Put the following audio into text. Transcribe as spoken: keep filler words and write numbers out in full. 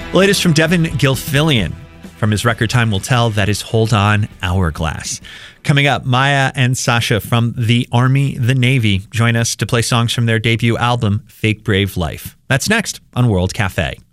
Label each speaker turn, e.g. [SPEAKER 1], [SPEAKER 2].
[SPEAKER 1] The latest from Devin Gilfillian from his record Time Will Tell, that is Hold On, Hourglass. Coming up, Maya and Sasha from the Army, the Navy join us to play songs from their debut album, Fake Brave Life. That's next on World Cafe.